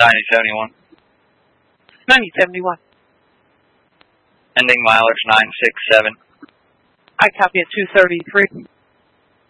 9071. 9071. Ending mileage 967. I copy at 233.